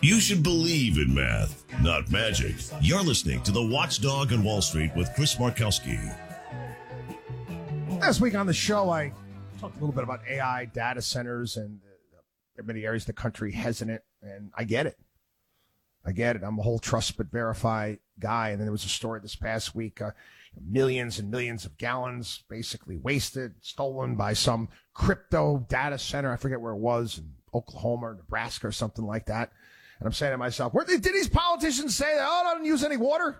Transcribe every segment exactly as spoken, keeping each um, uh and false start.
You should believe in math, not magic. You're listening to The Watchdog on Wall Street with Chris Markowski. Last week on the show, I talked a little bit about A I, data centers, and uh, there are many areas of the country hesitant, and I get it. I get it. I'm a whole trust but verify guy, and then there was a story this past week, uh, millions and millions of gallons basically wasted, stolen by some crypto data center. I forget where it was, in Oklahoma or Nebraska or something like that. And I'm saying to myself, where, did these politicians say that, oh, I don't use any water?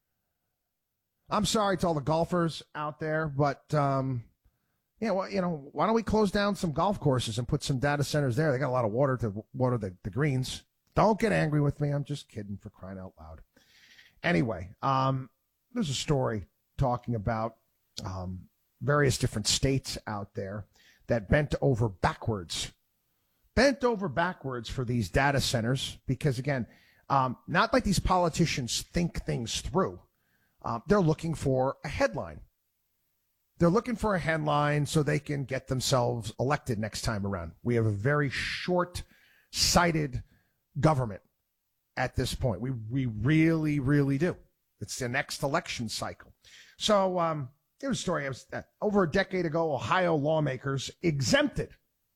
I'm sorry to all the golfers out there, but, um, yeah, well, you know, why don't we close down some golf courses and put some data centers there? They got a lot of water to water the, the greens. Don't get angry with me. I'm just kidding, for crying out loud. Anyway, um, there's a story talking about um, various different states out there that bent over backwards bent over backwards for these data centers because, again, um, not like these politicians think things through. Uh, they're looking for a headline. They're looking for a headline so they can get themselves elected next time around. We have a very short-sighted government at this point. We we really, really do. It's the next election cycle. So um, here's a story. Was, uh, over a decade ago, Ohio lawmakers exempted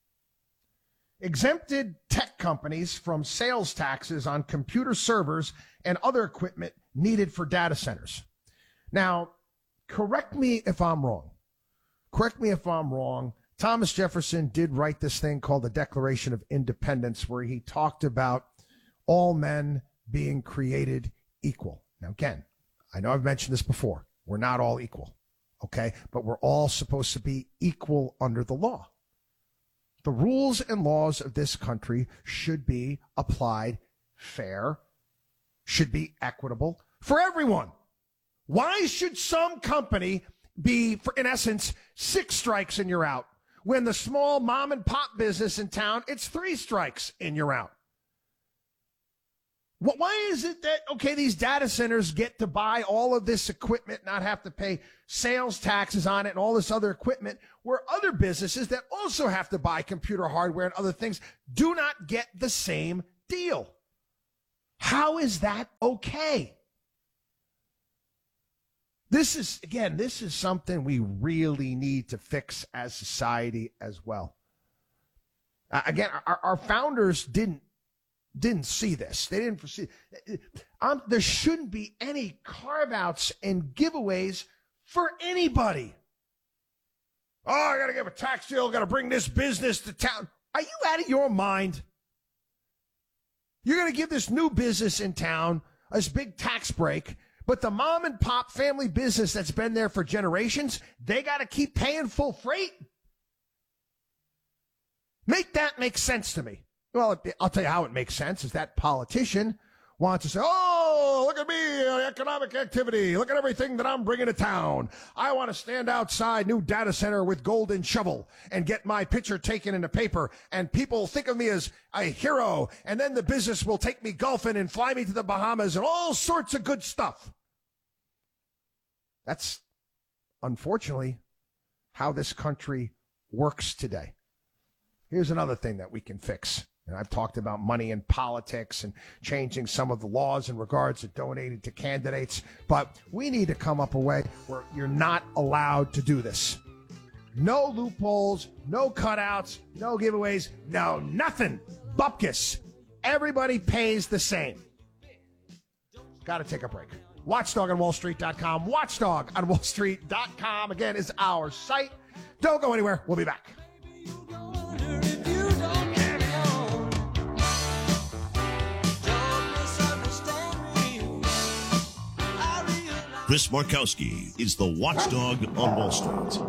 exempted tech companies from sales taxes on computer servers and other equipment needed for data centers. Now, correct me if I'm wrong. Correct me if I'm wrong. Thomas Jefferson did write this thing called the Declaration of Independence, where he talked about all men being created equal. Now, again, I know I've mentioned this before. We're not all equal, okay? But we're all supposed to be equal under the law. The rules and laws of this country should be applied fair, should be equitable for everyone. Why should some company be, for, in essence, six strikes and you're out, when the small mom and pop business in town, it's three strikes and you're out? Why is it that, okay, these data centers get to buy all of this equipment, not have to pay sales taxes on it and all this other equipment, where other businesses that also have to buy computer hardware and other things do not get the same deal? How is that okay? This is, again, this is something we really need to fix as society as well. Uh, again, our, our founders didn't didn't see this. They didn't foresee. Um, there shouldn't be any carve-outs and giveaways for anybody. Oh, I got to give a tax deal. Got to bring this business to town. Are you out of your mind? You're going to give this new business in town this big tax break, but the mom and pop family business that's been there for generations, they got to keep paying full freight? Make that make sense to me. Well, I'll tell you how it makes sense is that politician wants to say, oh, look at me, economic activity. Look at everything that I'm bringing to town. I want to stand outside new data center with golden shovel and get my picture taken in the paper, and people think of me as a hero, and then the business will take me golfing and fly me to the Bahamas and all sorts of good stuff. That's, unfortunately, how this country works today. Here's another thing that we can fix. And I've talked about money in politics and changing some of the laws in regards to donating to candidates. But we need to come up a way where you're not allowed to do this. No loopholes, no cutouts, no giveaways, no nothing. Bupkis. Everybody pays the same. Got to take a break. watchdog on wall street dot com. watchdog on wall street dot com, again, is our site. Don't go anywhere. We'll be back. Chris Markowski is the Watchdog on Wall Street.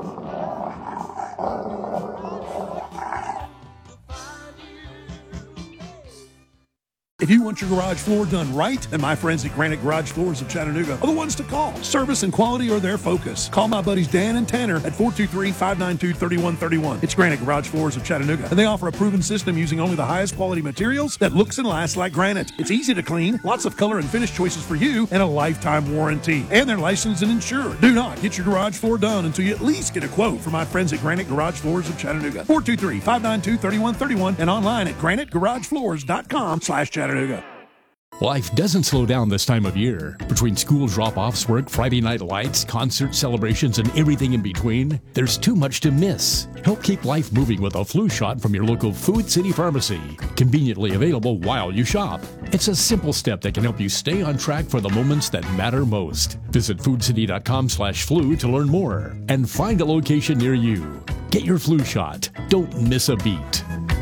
If you want your garage floor done right, then my friends at Granite Garage Floors of Chattanooga are the ones to call. Service and quality are their focus. Call my buddies Dan and Tanner at four two three, five nine two, three one three one. It's Granite Garage Floors of Chattanooga, and they offer a proven system using only the highest quality materials that looks and lasts like granite. It's easy to clean, lots of color and finish choices for you, and a lifetime warranty. And they're licensed and insured. Do not get your garage floor done until you at least get a quote from my friends at Granite Garage Floors of Chattanooga. four two three, five nine two, three one three one and online at granite garage floors dot com slash Chattanooga. Chattanooga. Life doesn't slow down this time of year. Between school drop-offs, work, Friday night lights, concert celebrations, and everything in between, there's too much to miss. Help keep life moving with a flu shot from your local Food City Pharmacy. Conveniently available while you shop. It's a simple step that can help you stay on track for the moments that matter most. Visit foodcity.com slash flu to learn more and find a location near you. Get your flu shot. Don't miss a beat.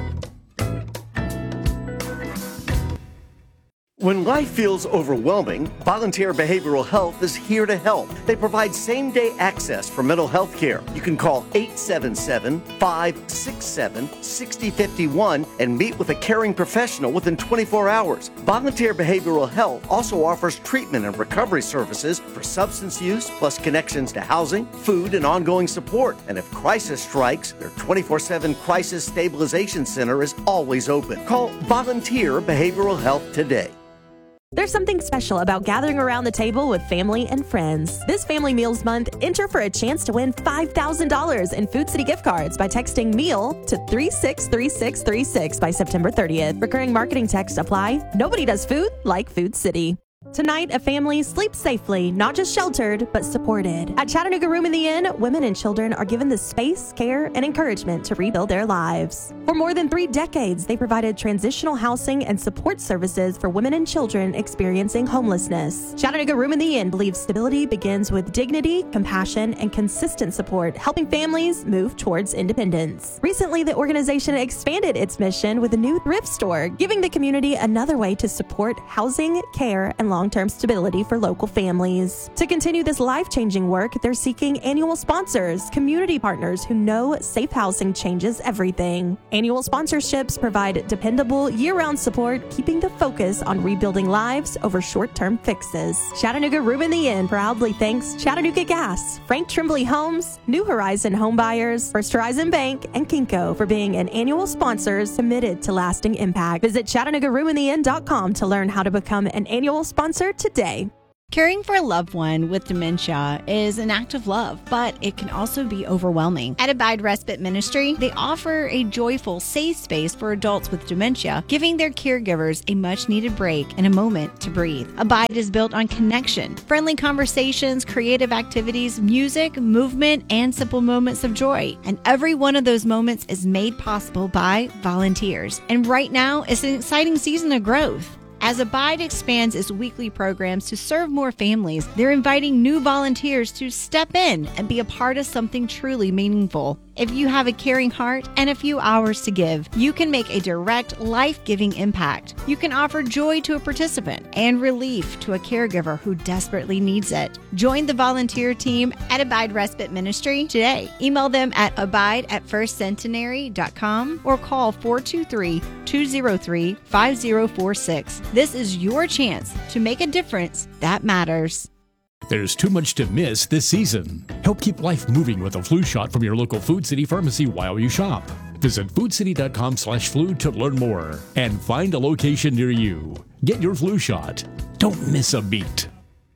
When life feels overwhelming, Volunteer Behavioral Health is here to help. They provide same-day access for mental health care. You can call eight seven seven, five six seven, six zero five one and meet with a caring professional within twenty-four hours. Volunteer Behavioral Health also offers treatment and recovery services for substance use, plus connections to housing, food, and ongoing support. And if crisis strikes, their twenty-four seven Crisis Stabilization Center is always open. Call Volunteer Behavioral Health today. There's something special about gathering around the table with family and friends. This Family Meals Month, enter for a chance to win five thousand dollars in Food City gift cards by texting MEAL to three six three six three six by September thirtieth. Recurring marketing text apply. Nobody does food like Food City. Tonight, a family sleeps safely, not just sheltered, but supported. At Chattanooga Room in the Inn, women and children are given the space, care, and encouragement to rebuild their lives. For more than three decades, they provided transitional housing and support services for women and children experiencing homelessness. Chattanooga Room in the Inn believes stability begins with dignity, compassion, and consistent support, helping families move towards independence. Recently, the organization expanded its mission with a new thrift store, giving the community another way to support housing, care, and long-term stability for local families. To continue this life-changing work, they're seeking annual sponsors, community partners who know safe housing changes everything. Annual sponsorships provide dependable year-round support, keeping the focus on rebuilding lives over short-term fixes. Chattanooga Room in the Inn proudly thanks Chattanooga Gas, Frank Tremblay Homes, New Horizon Home Buyers, First Horizon Bank, and Kinko for being an annual sponsors committed to lasting impact. Visit Chattanooga Room in the Inn dot com to learn how to become an annual sponsor today. Caring for a loved one with dementia is an act of love, but it can also be overwhelming. At Abide Respite Ministry, they offer a joyful, safe space for adults with dementia, giving their caregivers a much-needed break and a moment to breathe. Abide is built on connection, friendly conversations, creative activities, music, movement, and simple moments of joy. And every one of those moments is made possible by volunteers. And right now, it's an exciting season of growth. As Abide expands its weekly programs to serve more families, they're inviting new volunteers to step in and be a part of something truly meaningful. If you have a caring heart and a few hours to give, you can make a direct, life-giving impact. You can offer joy to a participant and relief to a caregiver who desperately needs it. Join the volunteer team at Abide Respite Ministry today. Email them at abide at first centenary dot com or call four two three, two zero three, five zero four six. This is your chance to make a difference that matters. There's too much to miss this season. Help keep life moving with a flu shot from your local Food City Pharmacy while you shop. Visit foodcity.com slash flu to learn more and find a location near you. Get your flu shot. Don't miss a beat.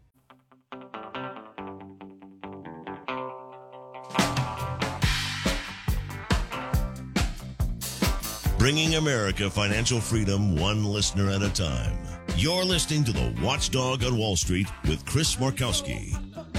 Bringing America financial freedom one listener at a time. You're listening to The Watchdog on Wall Street with Chris Markowski.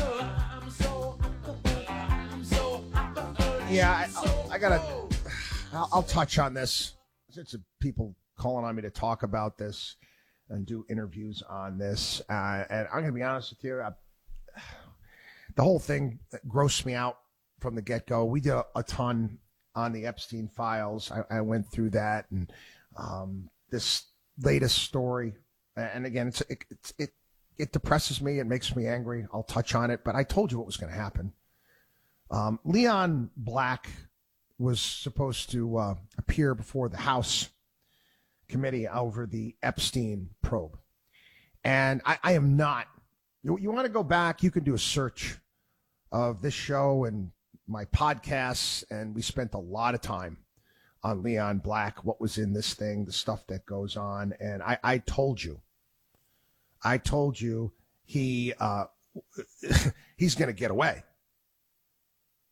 Yeah, I, I gotta. I'll, I'll touch on this. Since people calling on me to talk about this and do interviews on this, uh, and I'm gonna be honest with you, I, the whole thing grossed me out from the get-go. We did a, a ton on the Epstein files. I, I went through that, and um, this latest story. And again, it's, it, it it it depresses me. It makes me angry. I'll touch on it, but I told you what was going to happen. Um, Leon Black was supposed to uh, appear before the House committee over the Epstein probe, and I, I am not. You, you want to go back? You can do a search of this show and my podcasts, and we spent a lot of time on Leon Black, what was in this thing, the stuff that goes on. And I, I told you, I told you he, uh, he's going to get away.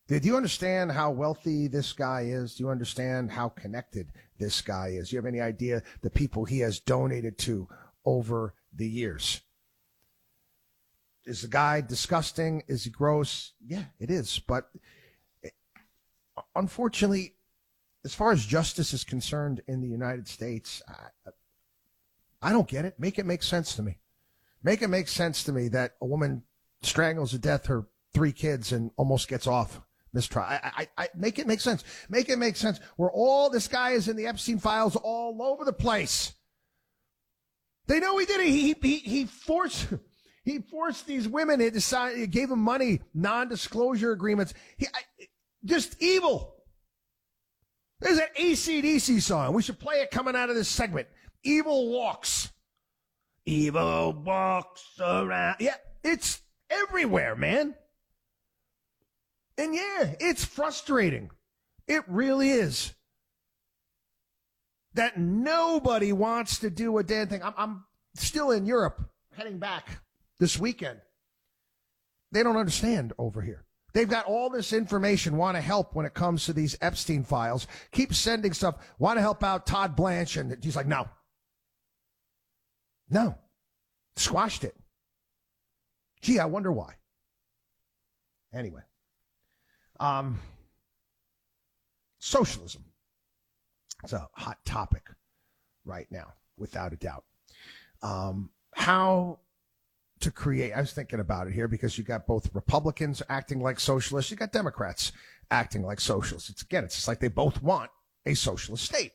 Do you understand how wealthy this guy is? Do you understand how connected this guy is? Do you have any idea the people he has donated to over the years? Is the guy disgusting? Is he gross? Yeah, it is. But unfortunately, as far as justice is concerned in the United States, I, I don't get it. Make it make sense to me. Make it make sense to me that a woman strangles to death her three kids and almost gets off mistrial. I, I, I make it make sense. Make it make sense. Where all this guy is in the Epstein files all over the place. They know he did it. He he he forced he forced these women. He decided he gave them money, non-disclosure agreements. He I, just evil. There's an A C D C song. We should play it coming out of this segment. Evil walks. Evil walks around. Yeah, it's everywhere, man. And yeah, it's frustrating. It really is. That nobody wants to do a damn thing. I'm, I'm still in Europe, heading back this weekend. They don't understand over here. They've got all this information, want to help when it comes to these Epstein files. Keep sending stuff, want to help out Todd Blanche. And he's like, no. No. Squashed it. Gee, I wonder why. Anyway. Um, socialism. It's a hot topic right now, without a doubt. Um, how to create, I was thinking about it here because you got both Republicans acting like socialists, you got Democrats acting like socialists. It's again, it's just like they both want a socialist state.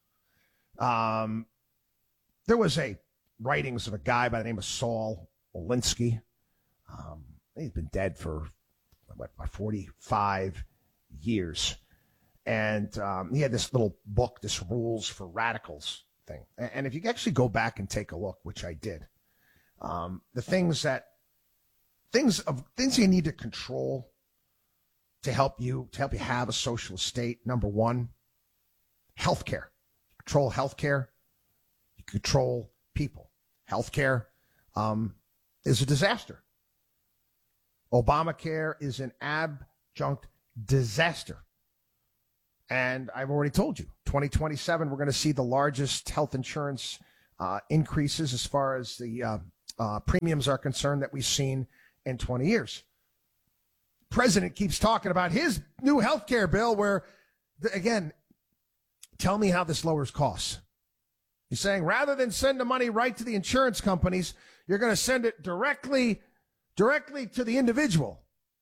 Um, there was a writings of a guy by the name of Saul Alinsky. Um, he's been dead for what, forty-five years. And um, he had this little book, this Rules for Radicals thing. And, and if you actually go back and take a look, which I did, um, the things that, things of things you need to control to help you, to help you have a socialist state. Number one, healthcare. Control healthcare. You control people. Healthcare um, is a disaster. Obamacare is an adjunct disaster. And I've already told you, twenty twenty-seven, we're going to see the largest health insurance uh, increases as far as the uh, uh, premiums are concerned that we've seen in twenty years. President keeps talking about his new health care bill where, again, tell me how this lowers costs. He's saying rather than send the money right to the insurance companies, you're going to send it directly, directly to the individual.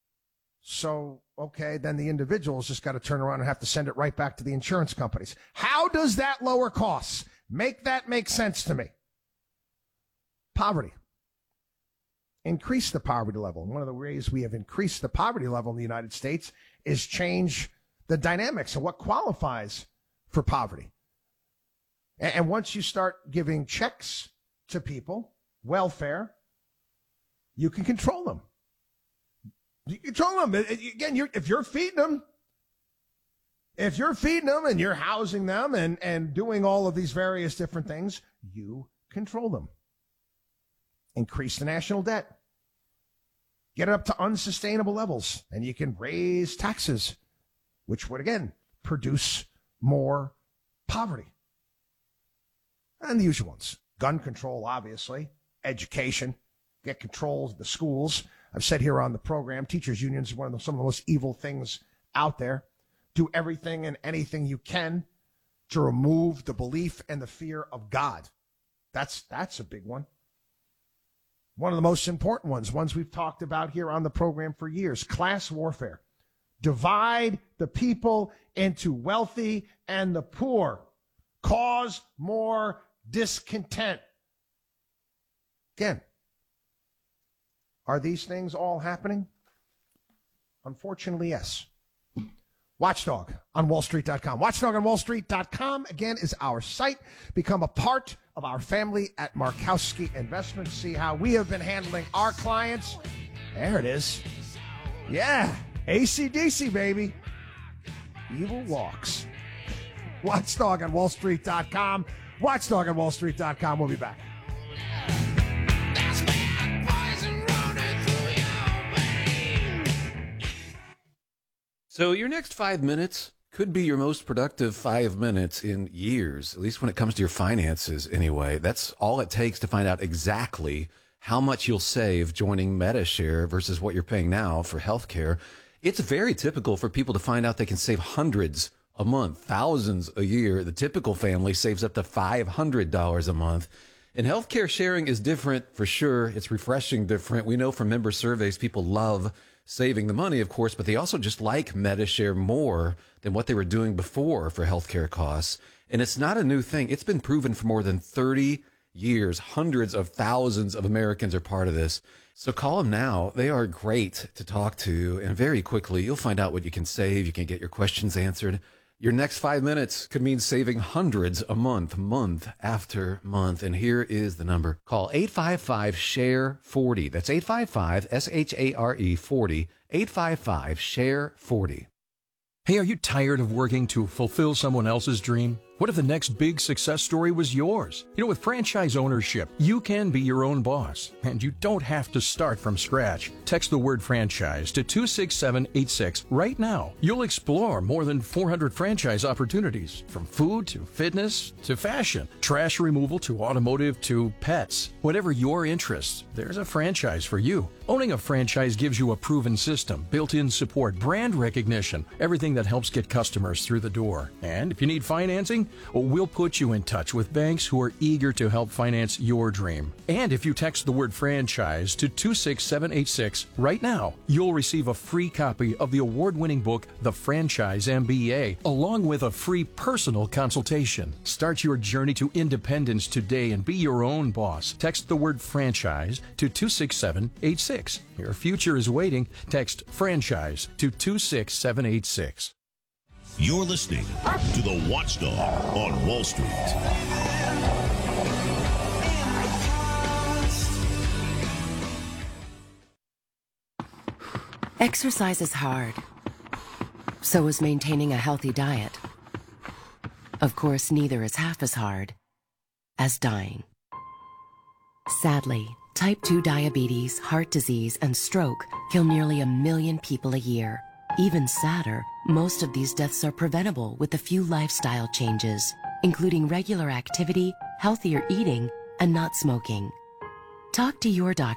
So, okay, then the individual's just got to turn around and have to send it right back to the insurance companies. How does that lower costs? Make that make sense to me. Poverty. Increase the poverty level. And one of the ways we have increased the poverty level in the United States is change the dynamics of what qualifies for poverty. And once you start giving checks to people, welfare, you can control them. You control them. Again, you're, if you're feeding them, if you're feeding them and you're housing them and, and doing all of these various different things, you control them. Increase the national debt. Get it up to unsustainable levels, and you can raise taxes, which would, again, produce more poverty. And the usual ones. Gun control, obviously. Education. Get control of the schools. I've said here on the program, teachers' unions are one of the, some of the most evil things out there. Do everything and anything you can to remove the belief and the fear of God. That's that's a big one. One of the most important ones, ones we've talked about here on the program for years, class warfare. Divide the people into wealthy and the poor. Cause more discontent. Again, are these things all happening? Unfortunately, yes. Watchdog on wall street dot com. watchdog on wall street dot com, again, is our site. Become a part of our family at Markowski Investments. See how we have been handling our clients. There it is. Yeah, A C D C, baby. Evil walks. Watchdog on wall street dot com. watchdog on wall street dot com. We'll be back. So your next five minutes could be your most productive five minutes in years, at least when it comes to your finances anyway. That's all it takes to find out exactly how much you'll save joining MediShare versus what you're paying now for healthcare. It's very typical for people to find out they can save hundreds a month, thousands a year. The typical family saves up to five hundred dollars a month. And healthcare sharing is different for sure. It's refreshing different. We know from member surveys, people love saving the money, of course, but they also just like MediShare more than what they were doing before for healthcare costs. And it's not a new thing. It's been proven for more than thirty years. Hundreds of thousands of Americans are part of this. So call them now. They are great to talk to. And very quickly, you'll find out what you can save. You can get your questions answered. Your next five minutes could mean saving hundreds a month, month after month. And here is the number. Call eight five five, share forty. That's eight five five, S H A R E forty, eight five five, share forty. Hey, are you tired of working to fulfill someone else's dream? What if the next big success story was yours? You know, with franchise ownership, you can be your own boss, and you don't have to start from scratch. Text the word franchise to two six seven eight six right now. You'll explore more than four hundred franchise opportunities, from food to fitness to fashion, trash removal to automotive to pets. Whatever your interests, there's a franchise for you. Owning a franchise gives you a proven system, built-in support, brand recognition, everything that helps get customers through the door. And if you need financing, well, we'll put you in touch with banks who are eager to help finance your dream. And if you text the word franchise to two six seven eight six right now, you'll receive a free copy of the award-winning book, The Franchise M B A, along with a free personal consultation. Start your journey to independence today and be your own boss. Text the word franchise to two six seven eight six. Your future is waiting. Text franchise to two six seven eight six. You're listening to The Watchdog on Wall Street. Exercise is hard. So is maintaining a healthy diet. Of course, neither is half as hard as dying. Sadly, type two diabetes, heart disease, and stroke kill nearly a million people a year. Even sadder, most of these deaths are preventable with a few lifestyle changes, including regular activity, healthier eating, and not smoking. Talk to your doctor